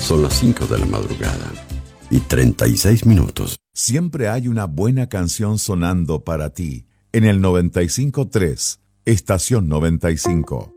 Son las 5 de la madrugada y 36 minutos. Siempre hay una buena canción sonando para ti en el 95.3, Estación 95.